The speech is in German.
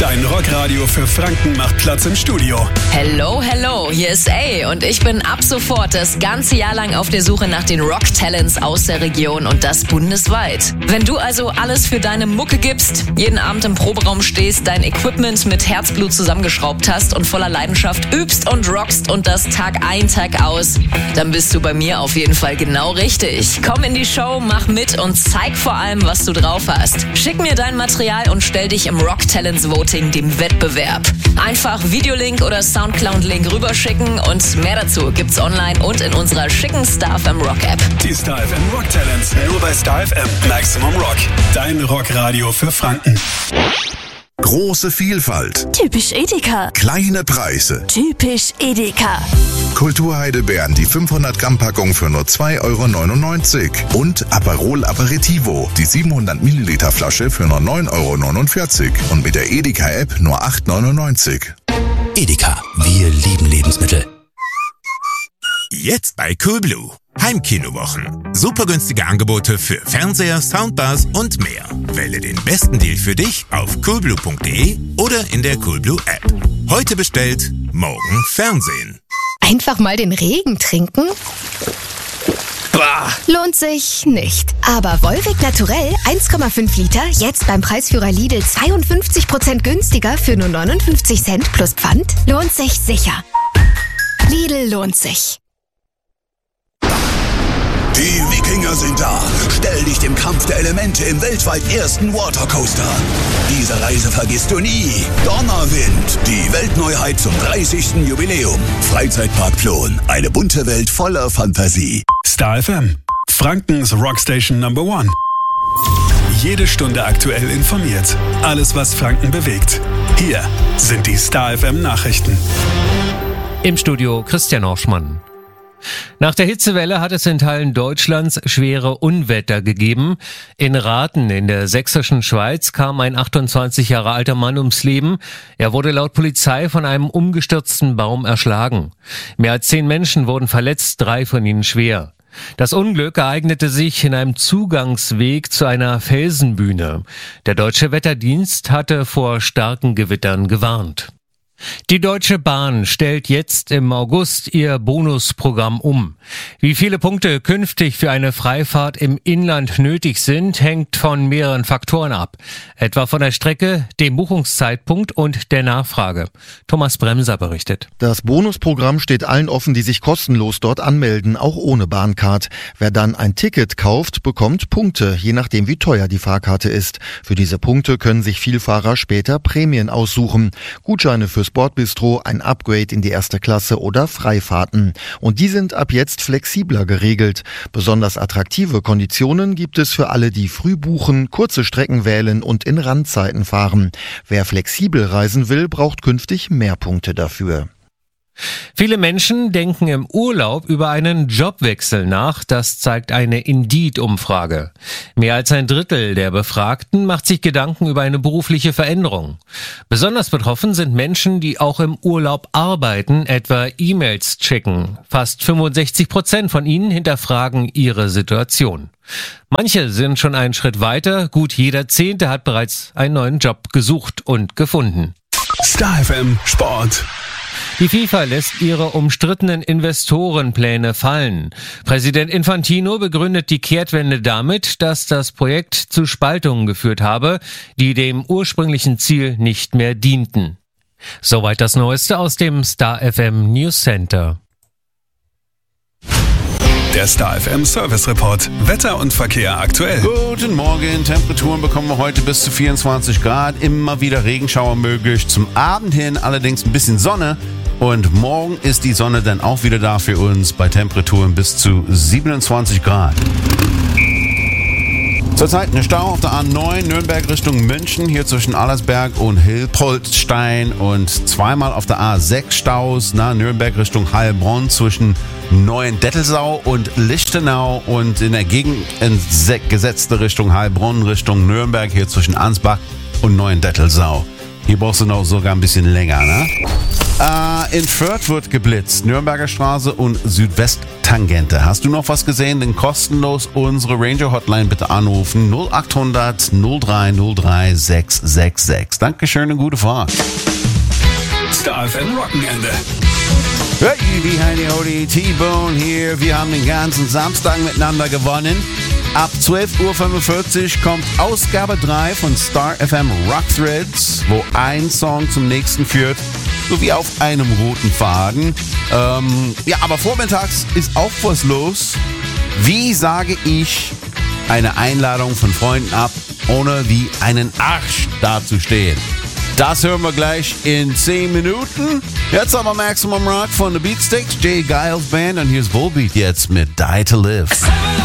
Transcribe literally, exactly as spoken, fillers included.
Dein Rockradio für Franken macht Platz im Studio. Hello, hello, hier ist A und ich bin ab sofort das ganze Jahr lang auf der Suche nach den Rock-Talents aus der Region und das bundesweit. Wenn du also alles für deine Mucke gibst, jeden Abend im Proberaum stehst, dein Equipment mit Herzblut zusammengeschraubt hast und voller Leidenschaft übst und rockst und das Tag ein, Tag aus, dann bist du bei mir auf jeden Fall genau richtig. Komm in die Show, mach mit und zeig vor allem, was du drauf hast. Schick mir dein Material und stell dich im Rock-Talents Voting, dem Wettbewerb. Einfach Videolink oder Soundcloud-Link rüberschicken und mehr dazu gibt's online und in unserer schicken Star F M Rock App. Die Star F M Rock Talents, nur bei Star F M Maximum Rock. Dein Rockradio für Franken. Große Vielfalt. Typisch Edeka. Kleine Preise. Typisch Edeka. Kulturheidelbeeren, die fünfhundert Gramm Packung für nur zwei Euro neunundneunzig. Und Aperol Aperitivo, die siebenhundert Milliliter Flasche für nur neun Euro neunundvierzig. Und mit der Edeka-App nur acht Euro neunundneunzig. Edeka, wir lieben Lebensmittel. Jetzt bei Coolblue. Heimkinowochen. Super günstige Angebote für Fernseher, Soundbars und mehr. Wähle den besten Deal für dich auf coolblue punkt de oder in der Coolblue App. Heute bestellt, morgen Fernsehen. Einfach mal den Regen trinken? Bah. Lohnt sich nicht. Aber Volvic Naturell eins Komma fünf Liter, jetzt beim Preisführer Lidl zweiundfünfzig Prozent günstiger für nur neunundfünfzig Cent plus Pfand, lohnt sich sicher. Lidl lohnt sich. Die Wikinger sind da. Stell dich dem Kampf der Elemente im weltweit ersten Watercoaster. Diese Reise vergisst du nie. Donnerwind, die Weltneuheit zum dreißigsten Jubiläum. Freizeitpark Plon, eine bunte Welt voller Fantasie. Star F M, Frankens Rockstation Number One. Jede Stunde aktuell informiert. Alles, was Franken bewegt. Hier sind die Star F M Nachrichten. Im Studio Christian Orschmann. Nach der Hitzewelle hat es in Teilen Deutschlands schwere Unwetter gegeben. In Rathen in der sächsischen Schweiz kam ein achtundzwanzig Jahre alter Mann ums Leben. Er wurde laut Polizei von einem umgestürzten Baum erschlagen. Mehr als zehn Menschen wurden verletzt, drei von ihnen schwer. Das Unglück ereignete sich in einem Zugangsweg zu einer Felsenbühne. Der Deutsche Wetterdienst hatte vor starken Gewittern gewarnt. Die Deutsche Bahn stellt jetzt im August ihr Bonusprogramm um. Wie viele Punkte künftig für eine Freifahrt im Inland nötig sind, hängt von mehreren Faktoren ab. Etwa von der Strecke, dem Buchungszeitpunkt und der Nachfrage. Thomas Bremser berichtet. Das Bonusprogramm steht allen offen, die sich kostenlos dort anmelden, auch ohne Bahncard. Wer dann ein Ticket kauft, bekommt Punkte, je nachdem wie teuer die Fahrkarte ist. Für diese Punkte können sich Vielfahrer später Prämien aussuchen. Gutscheine fürs Bordbistro, ein Upgrade in die erste Klasse oder Freifahrten. Und die sind ab jetzt flexibler geregelt. Besonders attraktive Konditionen gibt es für alle, die früh buchen, kurze Strecken wählen und in Randzeiten fahren. Wer flexibel reisen will, braucht künftig mehr Punkte dafür. Viele Menschen denken im Urlaub über einen Jobwechsel nach, das zeigt eine Indeed-Umfrage. Mehr als ein Drittel der Befragten macht sich Gedanken über eine berufliche Veränderung. Besonders betroffen sind Menschen, die auch im Urlaub arbeiten, etwa E-Mails checken. Fast fünfundsechzig Prozent von ihnen hinterfragen ihre Situation. Manche sind schon einen Schritt weiter, gut jeder Zehnte hat bereits einen neuen Job gesucht und gefunden. Star F M Sport. Die FIFA lässt ihre umstrittenen Investorenpläne fallen. Präsident Infantino begründet die Kehrtwende damit, dass das Projekt zu Spaltungen geführt habe, die dem ursprünglichen Ziel nicht mehr dienten. Soweit das Neueste aus dem Star F M News Center. Der Star F M Service Report. Wetter und Verkehr aktuell. Guten Morgen. Temperaturen bekommen wir heute bis zu vierundzwanzig Grad. Immer wieder Regenschauer möglich. Zum Abend hin allerdings ein bisschen Sonne. Und morgen ist die Sonne dann auch wieder da für uns bei Temperaturen bis zu siebenundzwanzig Grad. Zurzeit eine Stau auf der A neun Nürnberg Richtung München, hier zwischen Allersberg und Hilpoltstein und zweimal auf der A sechs Staus, na, Nürnberg Richtung Heilbronn zwischen Neuendettelsau und Lichtenau und in der gegengesetzte Richtung Heilbronn Richtung Nürnberg, hier zwischen Ansbach und Neuendettelsau. Hier brauchst du noch sogar ein bisschen länger, ne? Äh, in Fürth wird geblitzt. Nürnberger Straße und Südwesttangente. Hast du noch was gesehen? Dann kostenlos unsere Ranger-Hotline bitte anrufen. null acht hundert null drei null drei sechs sechs sechs. Dankeschön und gute Fahrt. Star F M Wochenende. Hey, die Heidi Hodi, T-Bone hier. Wir haben den ganzen Samstag miteinander gewonnen. Ab zwölf Uhr fünfundvierzig kommt Ausgabe drei von Star F M Rock Threads, wo ein Song zum nächsten führt, sowie auf einem roten Faden. Ähm, ja, aber vormittags ist auch was los. Wie sage ich eine Einladung von Freunden ab, ohne wie einen Arsch dazustehen? Das hören wir gleich in zehn Minuten. Jetzt haben wir Maximum Rock von The Beatsticks, Jay Giles Band und hier ist Volbeat jetzt mit Die to Live.